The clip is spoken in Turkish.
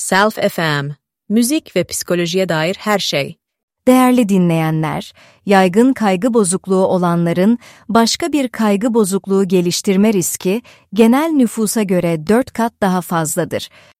Self FM, müzik ve psikolojiye dair her şey. Değerli dinleyenler, yaygın kaygı bozukluğu olanların başka bir kaygı bozukluğu geliştirme riski genel nüfusa göre 4 kat daha fazladır.